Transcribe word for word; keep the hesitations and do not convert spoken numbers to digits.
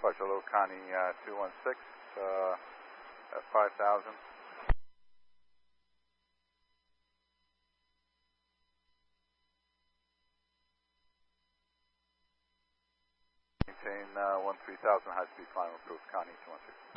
Roger, Little Connie uh, two one six uh, at five thousand. Maintain uh, one three thousand, high speed climb approved, Connie two one six.